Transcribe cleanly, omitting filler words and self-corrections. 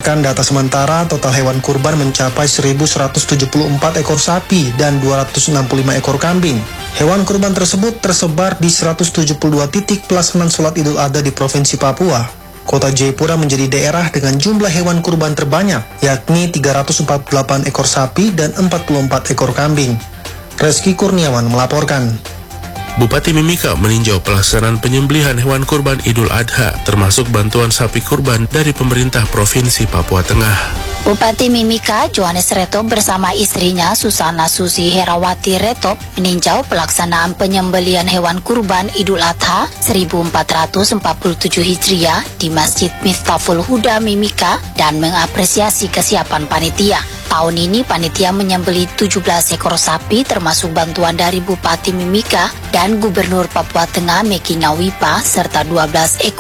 Berdasarkan data sementara, total hewan kurban mencapai 1.174 ekor sapi dan 265 ekor kambing. Hewan kurban tersebut tersebar di 172 titik pelaksanaan sholat Idul Adha di Provinsi Papua. Kota Jayapura menjadi daerah dengan jumlah hewan kurban terbanyak, yakni 348 ekor sapi dan 44 ekor kambing. Reski Kurniawan melaporkan. Bupati Mimika meninjau pelaksanaan penyembelihan hewan kurban Idul Adha, termasuk bantuan sapi kurban dari pemerintah Provinsi Papua Tengah. Bupati Mimika, Johannes Retop bersama istrinya Susana Susi Herawati Retop meninjau pelaksanaan penyembelihan hewan kurban Idul Adha 1447 Hijriah di Masjid Miftahul Huda Mimika dan mengapresiasi kesiapan panitia. Tahun ini panitia menyembelih 17 ekor sapi termasuk bantuan dari Bupati Mimika dan Gubernur Papua Tengah Meki Nawipa serta 12 ekor